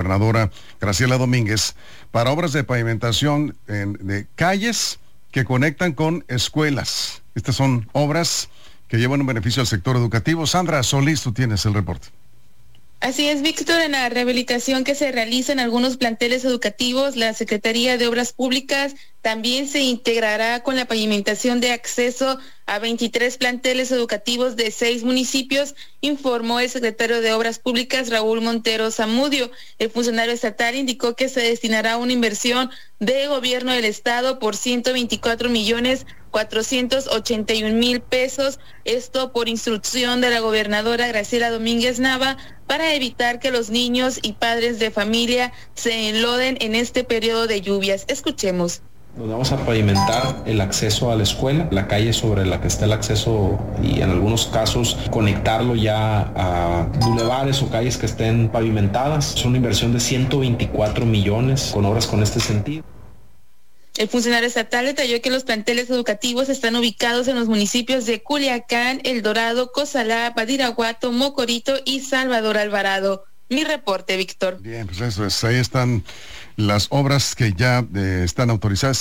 gobernadora Graciela Domínguez para obras de pavimentación de calles que conectan con escuelas. Estas son obras que llevan un beneficio al sector educativo. Sandra Solís, tú tienes el reporte. Así es, Víctor, en la rehabilitación que se realiza en algunos planteles educativos, la Secretaría de Obras Públicas también se integrará con la pavimentación de acceso a 23 planteles educativos de 6 municipios, informó el secretario de Obras Públicas, Raúl Montero Zamudio. El funcionario estatal indicó que se destinará una inversión de gobierno del estado por 124,481,000 pesos, esto por instrucción de la gobernadora Graciela Domínguez Nava, para evitar que los niños y padres de familia se enloden en este periodo de lluvias. Escuchemos. Nos vamos a pavimentar el acceso a la escuela, la calle sobre la que está el acceso y en algunos casos conectarlo ya a bulevares o calles que estén pavimentadas. Es una inversión de 124 millones con obras con este sentido. El funcionario estatal detalló que los planteles educativos están ubicados en los municipios de Culiacán, El Dorado, Cozalá, Badiraguato, Mocorito y Salvador Alvarado. Mi reporte, Víctor. Bien, pues eso es, ahí están las obras que ya están autorizadas,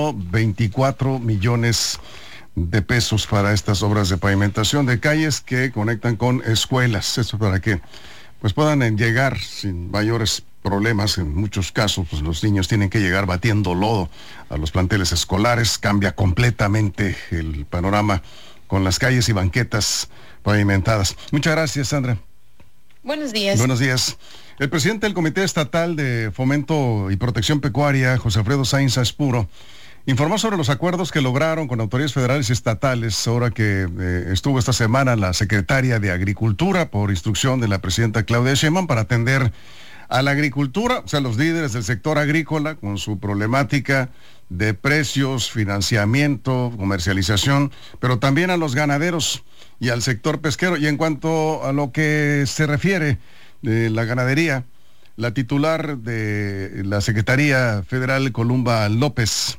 124 millones de pesos para estas obras de pavimentación de calles que conectan con escuelas. Esto para que pues puedan llegar sin mayores problemas. En muchos casos, pues los niños tienen que llegar batiendo lodo a los planteles escolares. Cambia completamente el panorama con las calles y banquetas pavimentadas. Muchas gracias, Sandra. Buenos días. Buenos días. El presidente del Comité Estatal de Fomento y Protección Pecuaria, José Alfredo Sainz Espuro, informó sobre los acuerdos que lograron con autoridades federales y estatales, ahora que estuvo esta semana la secretaria de Agricultura, por instrucción de la presidenta Claudia Sheinbaum, para atender a la agricultura, o sea, los líderes del sector agrícola, con su problemática de precios, financiamiento, comercialización, pero también a los ganaderos y al sector pesquero. Y en cuanto a lo que se refiere de la ganadería, la titular de la Secretaría Federal, Columba López,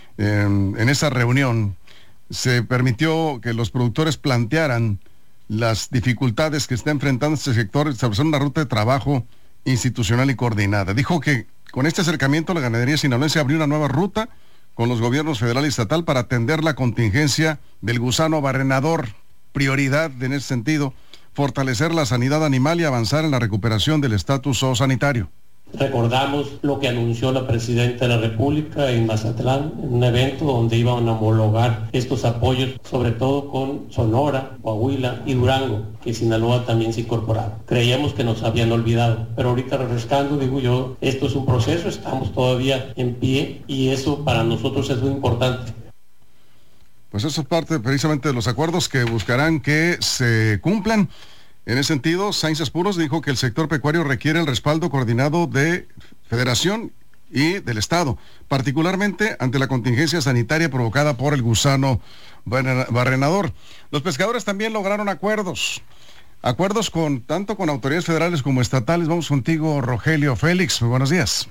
en esa reunión se permitió que los productores plantearan las dificultades que está enfrentando este sector, establecer una ruta de trabajo institucional y coordinada. Dijo que con este acercamiento la ganadería sinaloense abrió una nueva ruta con los gobiernos federal y estatal para atender la contingencia del gusano barrenador. Prioridad en ese sentido, fortalecer la sanidad animal y avanzar en la recuperación del estatus zoosanitario. Recordamos lo que anunció la Presidenta de la República en Mazatlán, en un evento donde iban a homologar estos apoyos, sobre todo con Sonora, Coahuila y Durango, que Sinaloa también se incorporaron. Creíamos que nos habían olvidado, pero ahorita refrescando, digo yo, esto es un proceso, estamos todavía en pie y eso para nosotros es muy importante. Pues eso es parte precisamente de los acuerdos que buscarán que se cumplan. En ese sentido, Sainz Espuro dijo que el sector pecuario requiere el respaldo coordinado de Federación y del Estado, particularmente ante la contingencia sanitaria provocada por el gusano barrenador. Los pescadores también lograron acuerdos tanto con autoridades federales como estatales. Vamos contigo, Rogelio Félix. Muy buenos días.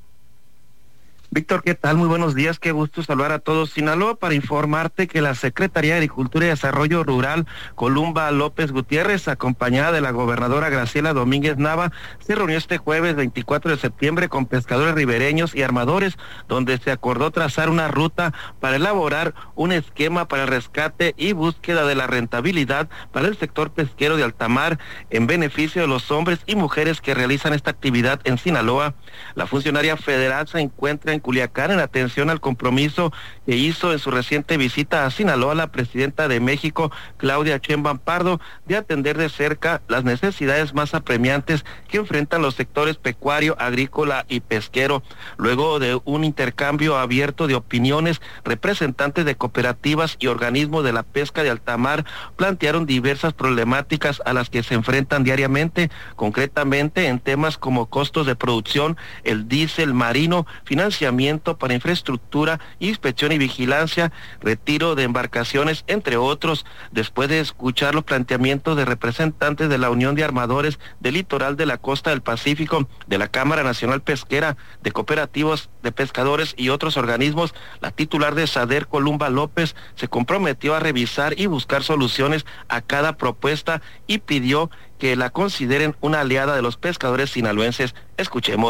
Víctor, ¿qué tal? Muy buenos días, qué gusto saludar a todos. Sinaloa, para informarte que la Secretaría de Agricultura y Desarrollo Rural, Columba López Gutiérrez, acompañada de la gobernadora Graciela Domínguez Nava, se reunió este jueves 24 de septiembre con pescadores ribereños y armadores, donde se acordó trazar una ruta para elaborar un esquema para el rescate y búsqueda de la rentabilidad para el sector pesquero de alta mar, en beneficio de los hombres y mujeres que realizan esta actividad en Sinaloa. La funcionaria federal se encuentra en Culiacán en atención al compromiso que hizo en su reciente visita a Sinaloa la presidenta de México, Claudia Sheinbaum Pardo, de atender de cerca las necesidades más apremiantes que enfrentan los sectores pecuario, agrícola y pesquero. Luego de un intercambio abierto de opiniones, representantes de cooperativas y organismos de la pesca de alta mar plantearon diversas problemáticas a las que se enfrentan diariamente, concretamente en temas como costos de producción, el diésel marino, financiamiento para infraestructura, inspección y vigilancia, retiro de embarcaciones, entre otros. Después de escuchar los planteamientos de representantes de la Unión de Armadores del Litoral de la Costa del Pacífico, de la Cámara Nacional Pesquera, de cooperativas de pescadores y otros organismos, la titular de SADER, Columba López, se comprometió a revisar y buscar soluciones a cada propuesta y pidió que la consideren una aliada de los pescadores sinaloenses. Escuchemos.